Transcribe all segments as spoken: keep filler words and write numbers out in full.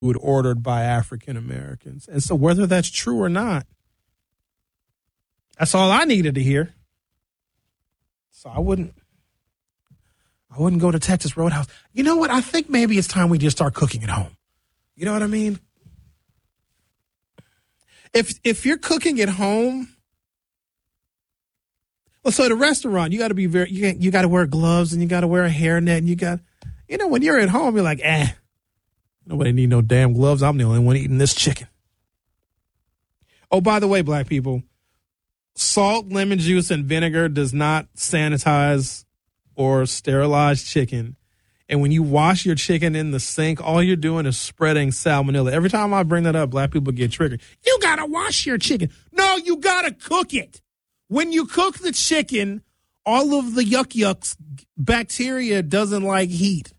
food ordered by African Americans. And so whether that's true or not, that's all I needed to hear. So I wouldn't I wouldn't go to Texas Roadhouse. You know what? I think maybe it's time we just start cooking at home. You know what I mean? If if you're cooking at home, well, so at a restaurant, you got to be very you you got to wear gloves and you got to wear a hairnet and you got, you know, when you're at home, you're like, eh, nobody need no damn gloves. I'm the only one eating this chicken. Oh, by the way, black people, salt, lemon juice, and vinegar does not sanitize or sterilize chicken. And when you wash your chicken in the sink, all you're doing is spreading salmonella. Every time I bring that up, black people get triggered. You got to wash your chicken. No, you got to cook it. When you cook the chicken, all of the yuck yucks, bacteria doesn't like heat.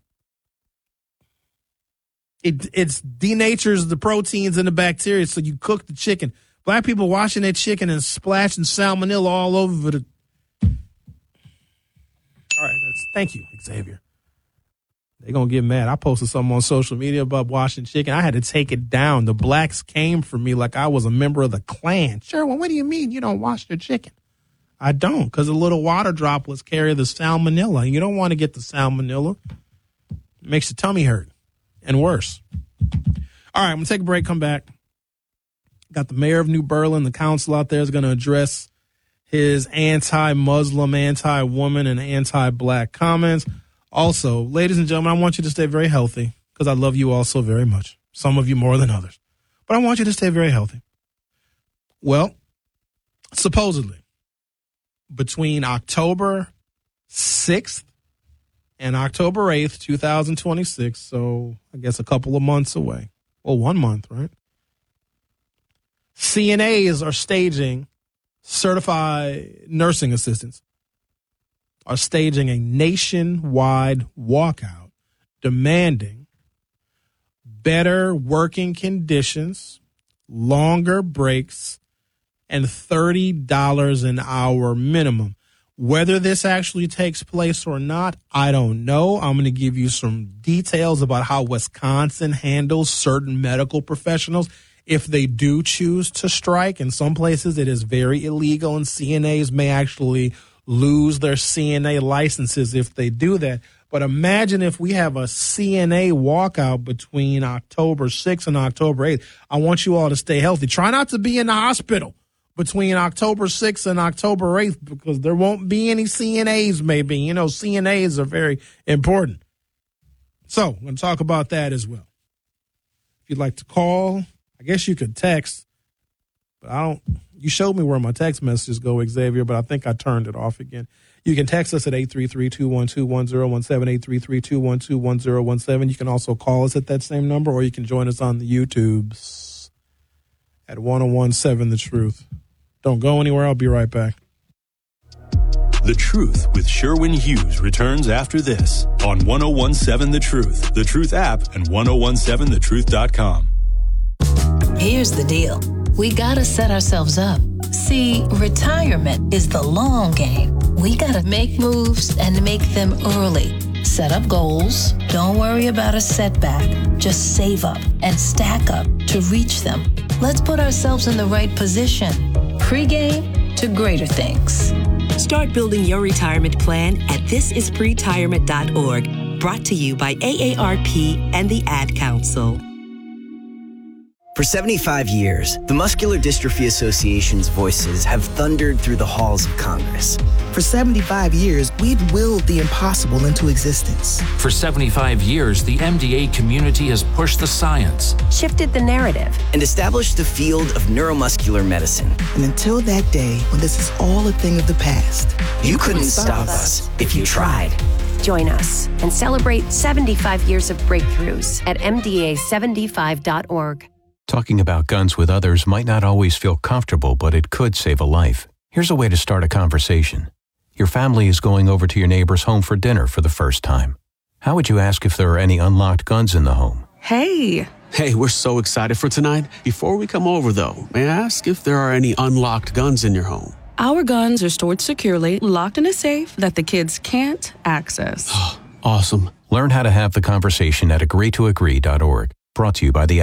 It it's denatures the proteins and the bacteria, so you cook the chicken. Black people washing their chicken and splashing salmonella all over the... All right, that's, thank you, Xavier. They're going to get mad. I posted something on social media about washing chicken. I had to take it down. The blacks came for me like I was a member of the Klan. Sure, well, what do you mean you don't wash your chicken? I don't, because the little water droplets carry the salmonella. And you don't want to get the salmonella. It makes your tummy hurt and worse. All right, I'm going to take a break, come back. Got the mayor of New Berlin, the council out there is going to address his anti-Muslim, anti-woman, and anti-black comments. Also, ladies and gentlemen, I want you to stay very healthy because I love you all so very much. Some of you more than others. But I want you to stay very healthy. Well, supposedly, between October sixth and October eighth, twenty twenty-six, so I guess a couple of months away. Well, one month, right? C N As are staging, certified nursing assistants are staging a nationwide walkout demanding better working conditions, longer breaks, and thirty dollars an hour minimum. Whether this actually takes place or not, I don't know. I'm going to give you some details about how Wisconsin handles certain medical professionals if they do choose to strike. In some places, it is very illegal, and C N As may actually lose their C N A licenses if they do that. But imagine if we have a C N A walkout between October sixth and October eighth. I want you all to stay healthy. Try not to be in the hospital between October sixth and October eighth because there won't be any C N As maybe. You know, C N As are very important. So I'm going to talk about that as well. If you'd like to call, I guess you could text, but I don't. You showed me where my text messages go, Xavier, but I think I turned it off again. You can text us at eight three three, two one two, one zero one seven, eight three three, two one two, one zero one seven. You can also call us at that same number, or you can join us on the YouTubes at ten seventeen The Truth. Don't go anywhere. I'll be right back. The Truth with Sherwin Hughes returns after this on ten seventeen The Truth, The Truth app, and ten seventeen the truth dot com. Here's the deal. We gotta set ourselves up. See, retirement is the long game. We gotta make moves and make them early. Set up goals. Don't worry about a setback. Just save up and stack up to reach them. Let's put ourselves in the right position. Pre-game to greater things. Start building your retirement plan at this is pretirement dot org. Brought to you by A A R P and the Ad Council. For seventy-five years, the Muscular Dystrophy Association's voices have thundered through the halls of Congress. For seventy-five years, we've willed the impossible into existence. For seventy-five years, the M D A community has pushed the science, shifted the narrative, and established the field of neuromuscular medicine. And until that day, when this is all a thing of the past, you, you couldn't, couldn't stop us if you tried. Join us and celebrate seventy-five years of breakthroughs at M D A seventy-five dot org. Talking about guns with others might not always feel comfortable, but it could save a life. Here's a way to start a conversation. Your family is going over to your neighbor's home for dinner for the first time. How would you ask if there are any unlocked guns in the home? Hey! Hey, we're so excited for tonight. Before we come over, though, may I ask if there are any unlocked guns in your home? Our guns are stored securely, locked in a safe that the kids can't access. Awesome. Learn how to have the conversation at agree to agree dot org. Brought to you by the